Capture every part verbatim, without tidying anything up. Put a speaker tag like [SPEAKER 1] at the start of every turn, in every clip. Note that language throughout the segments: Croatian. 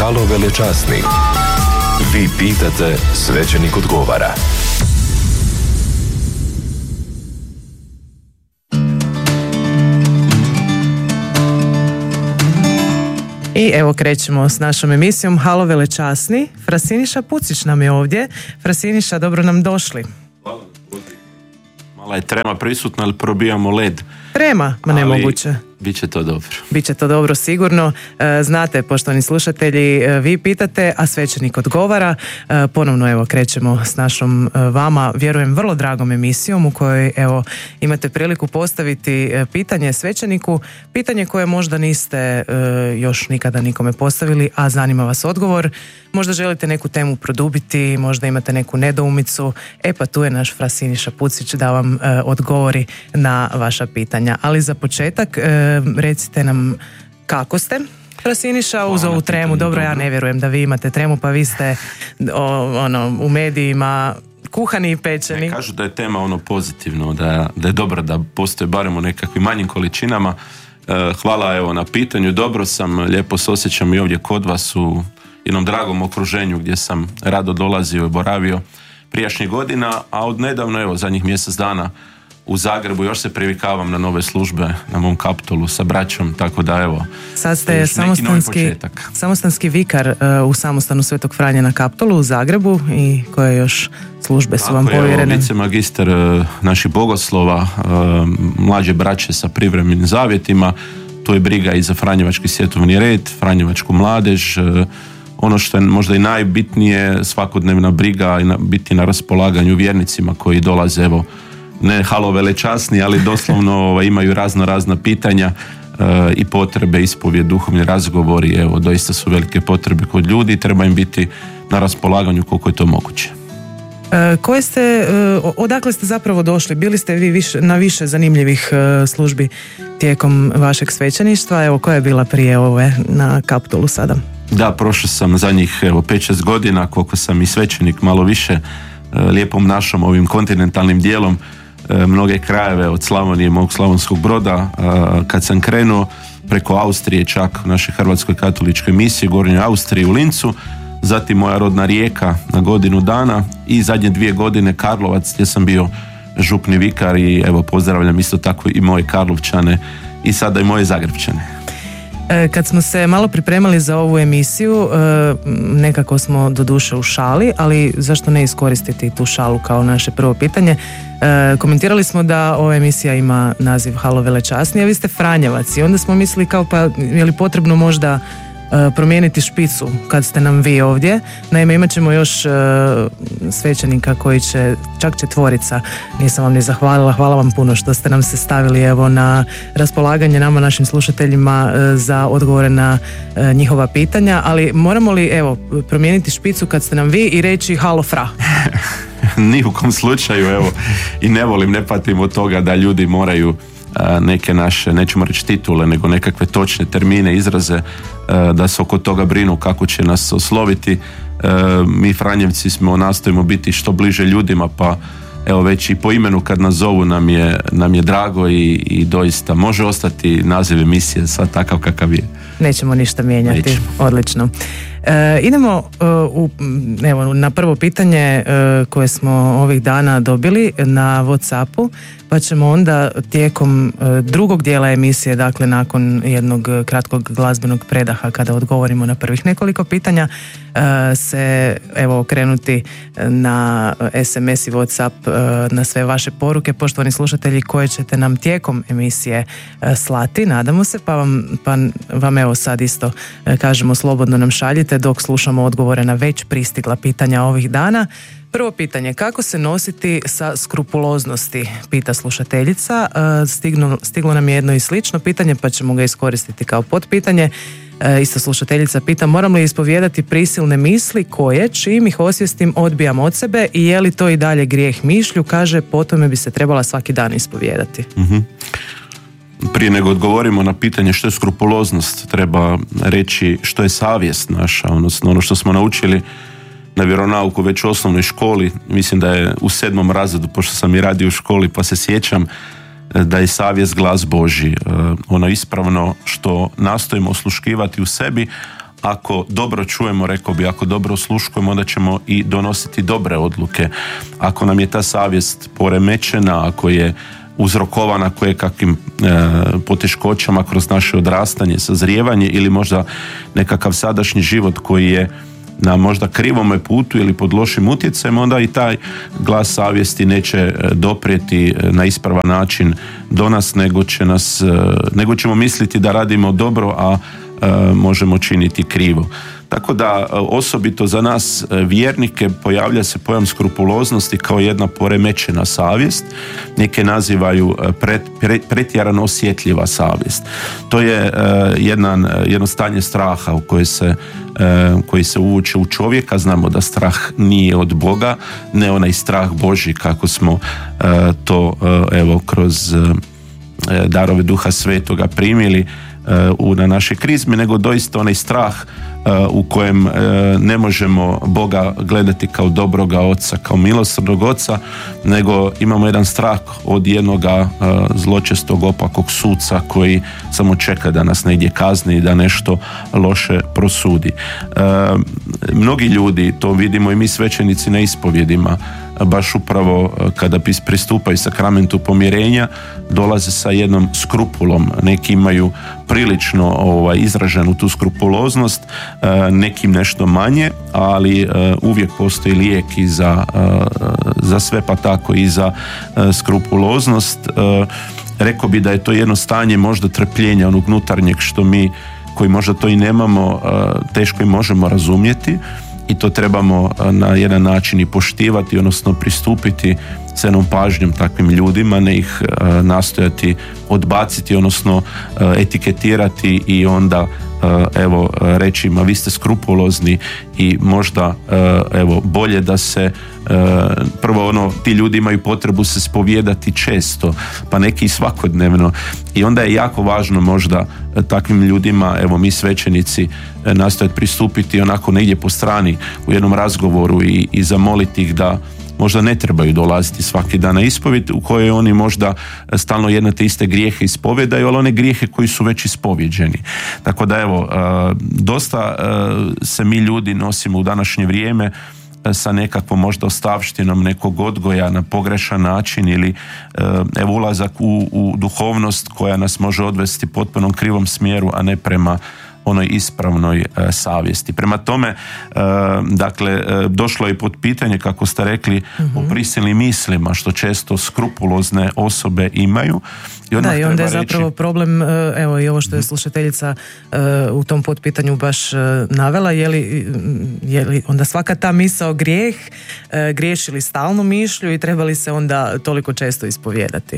[SPEAKER 1] Halo velečasni. Vi pitate, svećenik odgovara.
[SPEAKER 2] I evo krećemo s našom emisijom Halo velečasni. Fra Siniša Pucić nam je ovdje. Fra Siniša, dobro nam došli.
[SPEAKER 3] Hvala. Mala je trema prisutna, ali probijamo led.
[SPEAKER 2] Trema? Ma nemoguće.
[SPEAKER 3] Biće to dobro.
[SPEAKER 2] Biće to dobro sigurno. Znate, poštovani slušatelji, vi pitate, a svećenik odgovara. Ponovno evo krećemo s našom vama, vjerujem, vrlo dragom emisijom u kojoj evo imate priliku postaviti pitanje svećeniku, pitanje koje možda niste još nikada nikome postavili, a zanima vas odgovor. Možda želite neku temu produbiti, možda imate neku nedoumicu. E pa tu je naš fra Siniša Pucić da vam odgovori na vaša pitanja. Ali za početak recite nam kako ste, fra Siniša, uz ovu tremu. Dobro, ja ne vjerujem da vi imate tremu, pa vi ste o, ono, u medijima kuhani i pečeni.
[SPEAKER 3] Ne, kažu da je tema ono pozitivno, da, da je dobro da postoje barem u nekakvim manjim količinama. E, hvala evo na pitanju, dobro sam, lijepo se osjećam i ovdje kod vas u jednom dragom okruženju gdje sam rado dolazio i boravio prijašnjih godina, a od nedavno, evo, zadnjih mjesec dana u Zagrebu, još se privikavam na nove službe na mom Kaptolu sa braćom, tako da evo,
[SPEAKER 2] sad ste samostanski, samostanski vikar uh, u samostanu Svetog Franje na Kaptolu u Zagrebu. I koje još službe su tako vam povjerene?
[SPEAKER 3] Vice magister uh, naših bogoslova, uh, mlađe braće sa privremenim zavjetima, tu je briga i za Franjevački svjetovni red, Franjevačku mladež, uh, ono što je možda i najbitnije, svakodnevna briga i na, biti na raspolaganju vjernicima koji dolaze, evo, ne halo velečasni, ali doslovno ovaj, imaju razno razna pitanja e, i potrebe, ispovjed, duhovni razgovori, evo, doista su velike potrebe kod ljudi i treba im biti na raspolaganju koliko je to moguće.
[SPEAKER 2] E, koje ste, e, odakle ste zapravo došli? Bili ste vi više, na više zanimljivih e, službi tijekom vašeg svećeništva? Evo, koja je bila prije ove na Kaptolu sada?
[SPEAKER 3] Da, prošao sam zadnjih evo pet šest godina, koliko sam i svećenik, malo više e, lijepom našom ovim kontinentalnim dijelom, e, mnoge krajeve od Slavonije, mog Slavonskog Broda, e, kad sam krenuo preko Austrije, čak u našoj Hrvatskoj katoličkoj misiji, Gornjoj Austriji u Lincu, zatim moja rodna Rijeka na godinu dana i zadnje dvije godine Karlovac gdje sam bio župni vikar i evo pozdravljam isto tako i moje Karlovčane i sada i moje Zagrebčane.
[SPEAKER 2] Kad smo se malo pripremali za ovu emisiju, nekako smo doduše u šali, ali zašto ne iskoristiti tu šalu kao naše prvo pitanje? Komentirali smo da ova emisija ima naziv Halo velečasni, a vi ste Franjevac i onda smo mislili kao pa je li potrebno možda promijeniti špicu kad ste nam vi ovdje. Naime, imat ćemo još uh, svećenika koji će, čak četvorica, nisam vam ni zahvalila, hvala vam puno što ste nam se stavili evo na raspolaganje nama, našim slušateljima, uh, za odgovore na uh, njihova pitanja, ali moramo li evo promijeniti špicu kad ste nam vi i reći halo fra?
[SPEAKER 3] Ni u kom slučaju, evo, i ne volim, ne patim od toga da ljudi moraju neke naše, nećemo reći titule, nego nekakve točne termine, izraze, da se oko toga brinu kako će nas osloviti. Mi Franjevci smo, nastojimo biti što bliže ljudima, pa evo već i po imenu kad nas zovu nam je, nam je drago i, i doista može ostati naziv emisije sad takav kakav je.
[SPEAKER 2] Nećemo ništa mijenjati.
[SPEAKER 3] Nećemo.
[SPEAKER 2] Odlično. E, idemo uh, u, evo, na prvo pitanje uh, koje smo ovih dana dobili na WhatsAppu, pa ćemo onda tijekom uh, drugog dijela emisije, dakle nakon jednog kratkog glazbenog predaha kada odgovorimo na prvih nekoliko pitanja, uh, se evo okrenuti na es em es i WhatsApp, uh, na sve vaše poruke, poštovani slušatelji, koje ćete nam tijekom emisije uh, slati, nadamo se, pa vam, pa vam evo sad isto uh, kažemo slobodno nam šaljite dok slušamo odgovore na već pristigla pitanja ovih dana. Prvo pitanje, kako se nositi sa skrupuloznosti, pita slušateljica. Stiglo, stiglo nam je jedno i slično pitanje, pa ćemo ga iskoristiti kao potpitanje. Isto slušateljica pita, moram li ispovijedati prisilne misli koje, čim ih osvijestim, odbijam od sebe i je li to i dalje grijeh mišlju? Kaže, po tome bi se trebala svaki dan ispovijedati.
[SPEAKER 3] Mm-hmm. Prije nego odgovorimo na pitanje što je skrupuloznost, treba reći što je savjest naša, odnosno ono što smo naučili na vjeronauku već u osnovnoj školi. Mislim da je u sedmom razredu, pošto sam i radio u školi pa se sjećam, da je savjest glas Božji, ono ispravno što nastojimo osluškivati u sebi, ako dobro čujemo, rekao bi, ako dobro osluškujemo, onda ćemo i donositi dobre odluke. Ako nam je ta savjest poremećena, ako je uzrokovana kojekakvim e, poteškoćama kroz naše odrastanje, sazrijevanje ili možda nekakav sadašnji život koji je na možda krivome putu ili pod lošim utjecajem, onda i taj glas savjesti neće doprijeti na ispravan način do nas, nego će nas, nego ćemo misliti da radimo dobro, a e, možemo činiti krivo. Tako da osobito za nas vjernike pojavlja se pojam skrupuloznosti kao jedna poremećena savjest. Neke nazivaju pret, pret, pretjerano osjetljiva savjest. To je uh, jedan, jedno stanje straha u koje se, uh, koji se uvuče u čovjeka. Znamo da strah nije od Boga, ne onaj strah Božji kako smo uh, to uh, evo kroz uh, darove Duha Svetoga primili u, na našoj krizmi, nego doista onaj strah uh, u kojem uh, ne možemo Boga gledati kao dobroga oca, kao milosrdnog oca, nego imamo jedan strah od jednoga uh, zločestog opakog suca koji samo čeka da nas negdje kazni i da nešto loše prosudi. Uh, mnogi ljudi, to vidimo i mi svećenici na ispovjedima, baš upravo kada pristupaju sakramentu pomirenja, dolaze sa jednom skrupulom. Neki imaju prilično ovaj, izraženu tu skrupuloznost, nekim nešto manje, ali uvijek postoji lijek i za, za sve, pa tako i za skrupuloznost. Rekao bi da je to jedno stanje možda trpljenja onog unutarnjeg što mi, koji možda to i nemamo, teško i možemo razumjeti, i to trebamo na jedan način i poštivati, odnosno pristupiti s jednom pažnjom takvim ljudima, ne ih uh, nastojati odbaciti, odnosno uh, etiketirati i onda uh, evo reći ma vi ste skrupulozni i možda uh, evo bolje da se uh, prvo ono, ti ljudi imaju potrebu se spovijedati često, pa neki svakodnevno, i onda je jako važno možda uh, takvim ljudima, evo mi svećenici, uh, nastojati pristupiti onako negdje po strani u jednom razgovoru i, i zamoliti ih da možda ne trebaju dolaziti svaki dan na ispovjed u kojoj oni možda stalno jedne te iste grijehe ispovjedaju, ali one grijehe koji su već ispovjeđeni. Tako da evo, dosta se mi ljudi nosimo u današnje vrijeme sa nekakvom možda ostavštinom nekog odgoja na pogrešan način ili evo ulazak u, u duhovnost koja nas može odvesti potpunom krivom smjeru, a ne prema onoj ispravnoj e, savjesti. Prema tome, e, dakle, e, došlo je pod pitanje, kako ste rekli, mm-hmm. o prisilnim mislima, što često skrupulozne osobe imaju. I
[SPEAKER 2] da, i onda je zapravo reći... problem, evo i ovo što je slušateljica e, u tom podpitanju baš e, navela, je li, je li onda svaka ta misao grijeh, e, griješili stalnu mišlju i trebali se onda toliko često ispovijedati? E,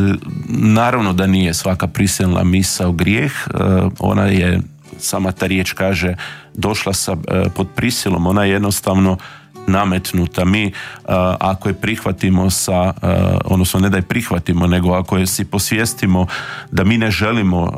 [SPEAKER 3] naravno da nije svaka prisilna misao grijeh, e, ona je, sama ta riječ kaže, došla sa, pod prisilom, ona je jednostavno nametnuta. Mi, ako je prihvatimo sa, odnosno ne da je prihvatimo, nego ako je si posvijestimo da mi ne želimo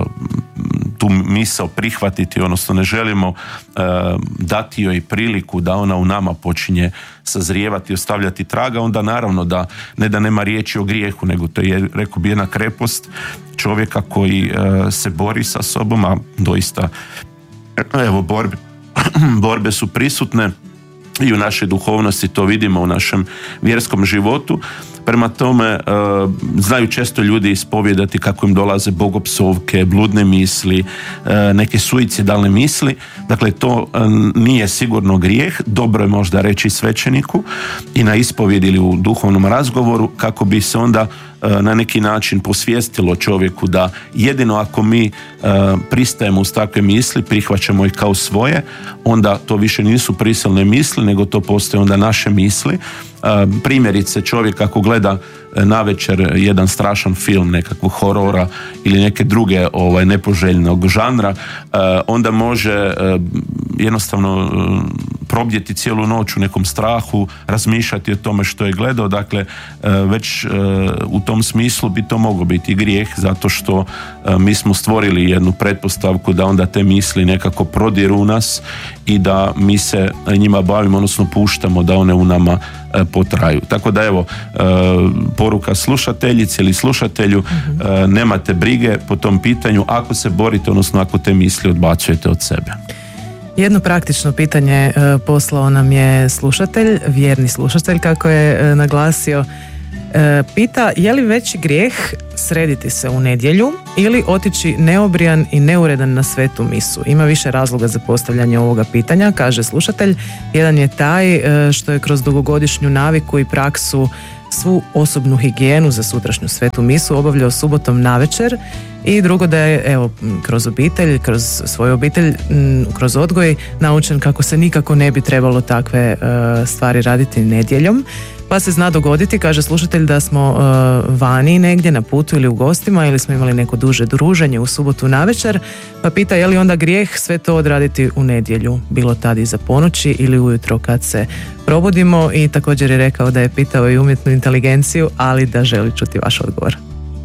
[SPEAKER 3] tu misao prihvatiti, odnosno ne želimo dati joj priliku da ona u nama počinje sazrijevati, ostavljati traga, onda naravno da ne da nema riječi o grijehu, nego to je, rekao bi, jedna krepost čovjeka koji se bori sa sobom, a doista evo borbe, borbe su prisutne i u našoj duhovnosti, to vidimo u našem vjerskom životu. Prema tome, znaju često ljudi ispovijedati kako im dolaze bogopsovke, bludne misli, neke suicidalne misli. Dakle, to nije sigurno grijeh. Dobro je možda reći svećeniku i na ispovjedi ili u duhovnom razgovoru, kako bi se onda na neki način posvijestilo čovjeku da jedino ako mi pristajemo uz takve misli, prihvaćamo ih kao svoje, onda to više nisu prisilne misli, nego to postoje onda naše misli. Primjerice, čovjek ako gleda navečer jedan strašan film nekakvog horora ili neke druge ovaj, nepoželjnog žanra, onda može jednostavno probdjeti cijelu noć u nekom strahu, razmišljati o tome što je gledao. Dakle, već u tom smislu bi to moglo biti grijeh, zato što mi smo stvorili jednu pretpostavku da onda te misli nekako prodiru u nas i da mi se njima bavimo, odnosno puštamo da one u nama potraju. Tako da evo, poruka slušateljici ili slušatelju, mm-hmm. nemate brige po tom pitanju ako se borite, odnosno ako te misli odbacujete od sebe.
[SPEAKER 2] Jedno praktično pitanje e, poslao nam je slušatelj, vjerni slušatelj kako je e, naglasio. E, pita je li veći grijeh srediti se u nedjelju ili otići neobrijan i neuredan na svetu misu. Ima više razloga za postavljanje ovoga pitanja, kaže slušatelj. Jedan je taj e, što je kroz dugogodišnju naviku i praksu svu osobnu higijenu za sutrašnju svetu misu obavljao subotom navečer, i drugo da je evo kroz obitelj, kroz svoju obitelj, kroz odgoj naučen kako se nikako ne bi trebalo takve uh, stvari raditi nedjeljom. Pa se zna dogoditi, kaže slušatelj, da smo uh, vani negdje na putu ili u gostima ili smo imali neko duže druženje u subotu navečer, pa pita je li onda grijeh sve to odraditi u nedjelju, bilo tad iza ponoći ili ujutro kad se probudimo. I također je rekao da je pitao i umjetnu inteligenciju, ali da želi čuti vaš odgovor.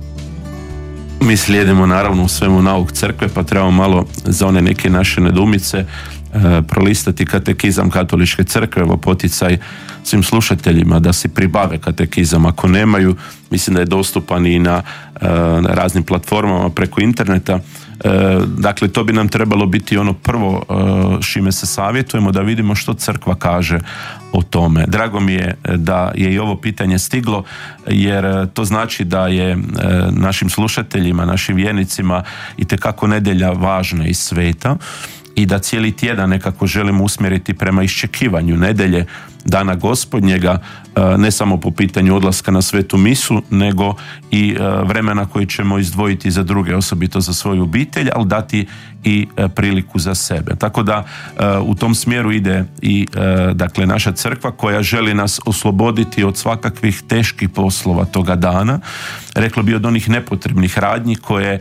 [SPEAKER 3] Mi slijedimo naravno u svemu nauk crkve, pa trebamo malo za one neke naše nedoumice e, prolistati katekizam katoličke crkve, evo poticaj svim slušateljima da si pribave katekizam ako nemaju. Mislim da je dostupan i na, e, na raznim platformama preko interneta. E, dakle, to bi nam trebalo biti ono prvo e, šime se savjetujemo, da vidimo što crkva kaže o tome. Drago mi je da je i ovo pitanje stiglo, jer to znači da je e, našim slušateljima, našim vjernicima itekako nedjelja važna i sveta, i da cijeli tjedan nekako želimo usmjeriti prema iščekivanju nedjelje, dana Gospodnjega, ne samo po pitanju odlaska na svetu misu, nego i vremena koji ćemo izdvojiti za druge, osobito za svoju obitelj, ali dati i priliku za sebe. Tako da u tom smjeru ide i dakle naša crkva koja želi nas osloboditi od svakakvih teških poslova toga dana, reklo bi od onih nepotrebnih radnji koje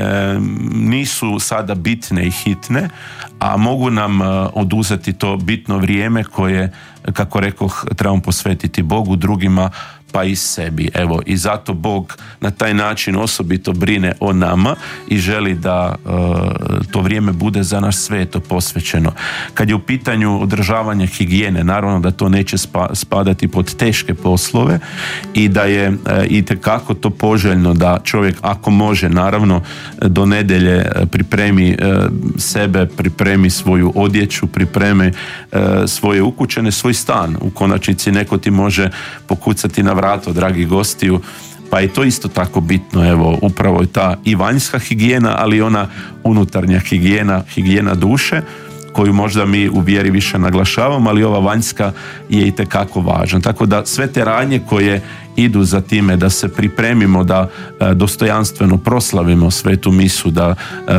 [SPEAKER 3] nisu sada bitne i hitne, a mogu nam oduzeti to bitno vrijeme koje, kako rekoh, trebamo posvetiti Bogu, drugima, pa i sebi. Evo, i zato Bog na taj način osobito brine o nama i želi da e, to vrijeme bude za nas sveto posvećeno. Kad je u pitanju održavanja higijene, naravno da to neće spa, spadati pod teške poslove i da je e, itekako to poželjno da čovjek, ako može, naravno do nedjelje pripremi e, sebe, pripremi svoju odjeću, pripremi e, svoje ukućene, svoj stan. U konačnici neko ti može pokucati na vrato, dragi gostiju, pa je to isto tako bitno. Evo, upravo je ta i vanjska higijena, ali i ona unutarnja higijena, higijena duše, koju možda mi u vjeri više naglašavamo, ali ova vanjska je itekako važna. Tako da sve te radnje koje idu za time da se pripremimo, da e, dostojanstveno proslavimo svetu misu, da, e,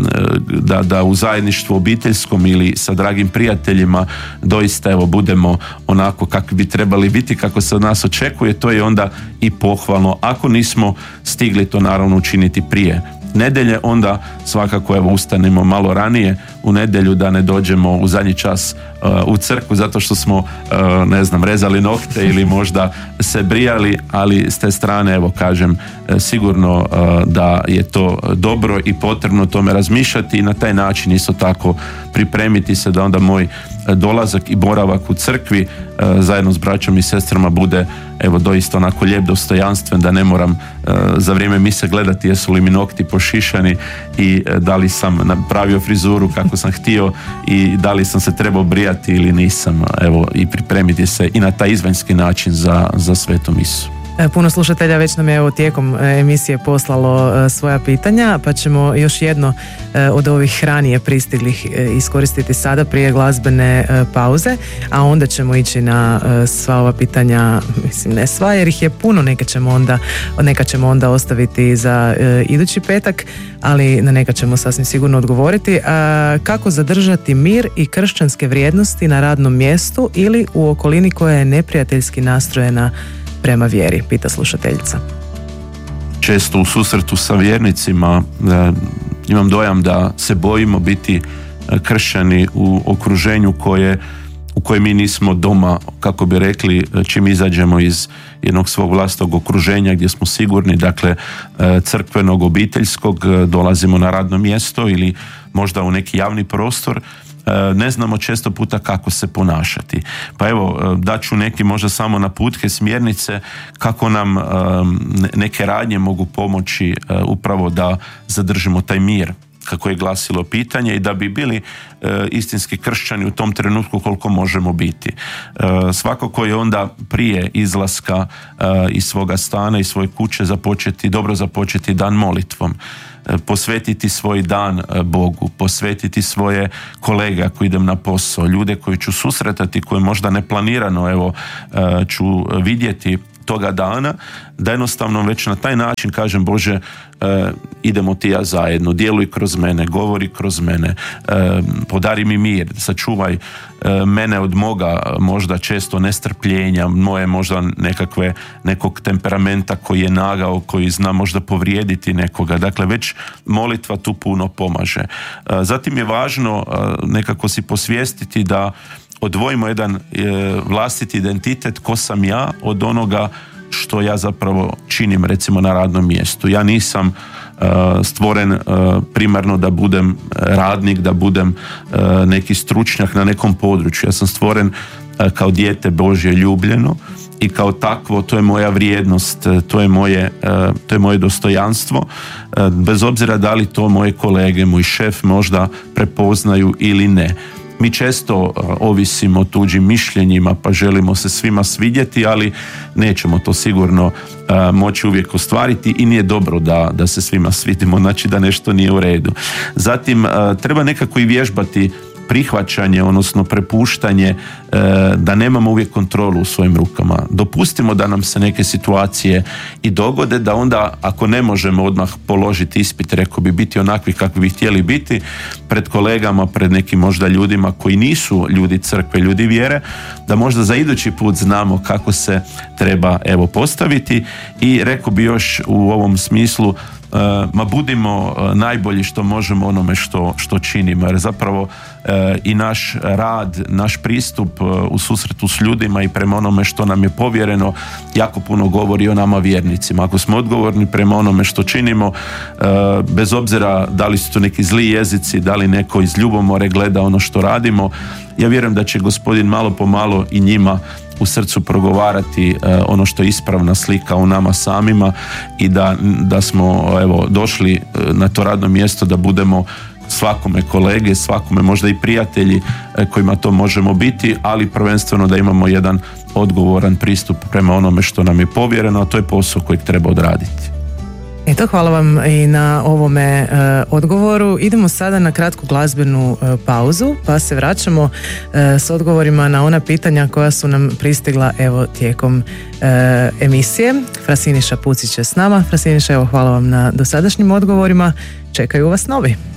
[SPEAKER 3] da, da u zajedništvu obiteljskom ili sa dragim prijateljima doista evo budemo onako kakvi bi trebali biti, kako se od nas očekuje, to je onda i pohvalno. Ako nismo stigli to naravno učiniti prije nedjelje, onda svakako evo ustanemo malo ranije u nedjelju, da ne dođemo u zadnji čas uh, u crkvu zato što smo uh, ne znam, rezali nokte ili možda se brijali, ali s te strane evo kažem uh, sigurno uh, da je to dobro i potrebno tome razmišljati i na taj način isto tako pripremiti se da onda moj dolazak i boravak u crkvi uh, zajedno s braćom i sestrama bude evo doista onako lijep, dostojanstven, da ne moram uh, za vrijeme mise gledati jesu li mi nokti pošišani i uh, da li sam napravio frizuru kako sam htio i da li sam se trebao brijati ili nisam, evo, i pripremiti se i na taj izvanjski način za, za svetu misu.
[SPEAKER 2] Puno slušatelja već nam je evo tijekom emisije poslalo svoja pitanja, pa ćemo još jedno od ovih ranije pristiglih iskoristiti sada prije glazbene pauze, a onda ćemo ići na sva ova pitanja, mislim ne sva jer ih je puno, neka ćemo onda, neka ćemo onda ostaviti za idući petak, ali na neka ćemo sasvim sigurno odgovoriti. Kako zadržati mir i kršćanske vrijednosti na radnom mjestu ili u okolini koja je neprijateljski nastrojena prema vjeri, pita slušateljica.
[SPEAKER 3] Često u susretu sa vjernicima e, imam dojam da se bojimo biti kršćani u okruženju koje, u kojem mi nismo doma, kako bi rekli, čim izađemo iz jednog svog vlastnog okruženja gdje smo sigurni, dakle crkvenog, obiteljskog, dolazimo na radno mjesto ili možda u neki javni prostor, ne znamo često puta kako se ponašati. Pa evo, daću neki možda samo naputke, smjernice kako nam neke radnje mogu pomoći upravo da zadržimo taj mir. kako je glasilo pitanje, i da bi bili e, istinski kršćani u tom trenutku koliko možemo biti. E, svako ko je onda prije izlaska e, iz svoga stana i svoje kuće započeti, dobro započeti dan molitvom, e, posvetiti svoj dan e, Bogu, posvetiti svoje kolege ako idem na posao, ljude koji ću susretati, koje možda neplanirano evo e, ću vidjeti toga dana, da jednostavno već na taj način kažem, Bože, e, idemo ti ja zajedno, djeluj kroz mene, govori kroz mene, e, podari mi mir, sačuvaj e, mene od moga možda često nestrpljenja, moje možda nekakve, nekog temperamenta koji je nagao, koji zna možda povrijediti nekoga. Dakle, već molitva tu puno pomaže. E, zatim je važno e, nekako si posvijestiti da odvojimo jedan e, vlastiti identitet, ko sam ja, od onoga što ja zapravo činim recimo na radnom mjestu. Ja nisam e, stvoren e, primarno da budem radnik, da budem e, neki stručnjak na nekom području. Ja sam stvoren e, kao dijete Božje ljubljeno i kao takvo to je moja vrijednost, to je moje, e, to je moje dostojanstvo, e, bez obzira da li to moje kolege, moj šef možda prepoznaju ili ne. Mi često uh, ovisimo o tuđim mišljenjima pa želimo se svima svidjeti, ali nećemo to sigurno uh, moći uvijek ostvariti i nije dobro da, da se svima svidimo, znači da nešto nije u redu. Zatim uh, treba nekako i vježbati prihvaćanje, odnosno prepuštanje, e, da nemamo uvijek kontrolu u svojim rukama. Dopustimo da nam se neke situacije i dogode, da onda ako ne možemo odmah položiti ispit, rekao bi biti onakvi kakvi bi htjeli biti, pred kolegama, pred nekim možda ljudima koji nisu ljudi crkve, ljudi vjere, da možda za idući put znamo kako se treba evo postaviti. I rekao bi još u ovom smislu, Uh, ma budimo uh, najbolji što možemo onome što, što činimo, jer zapravo uh, i naš rad, naš pristup uh, u susretu s ljudima i prema onome što nam je povjereno jako puno govori o nama vjernicima. Ako smo odgovorni prema onome što činimo, uh, bez obzira da li su to neki zli jezici, da li neko iz ljubomore gleda ono što radimo, ja vjerujem da će Gospodin malo po malo i njima u srcu progovarati uh, ono što je ispravna slika u nama samima i da, da smo evo, došli uh, na to radno mjesto da budemo svakome kolege, svakome možda i prijatelji uh, kojima to možemo biti, ali prvenstveno da imamo jedan odgovoran pristup prema onome što nam je povjereno, a to je posao kojeg treba odraditi.
[SPEAKER 2] Eto, hvala vam i na ovome e, odgovoru. Idemo sada na kratku glazbenu e, pauzu, pa se vraćamo e, s odgovorima na ona pitanja koja su nam pristigla evo tijekom e, emisije. Fra Siniša Pucić je s nama. Fra Siniša, evo hvala vam na dosadašnjim odgovorima. Čekaju vas novi.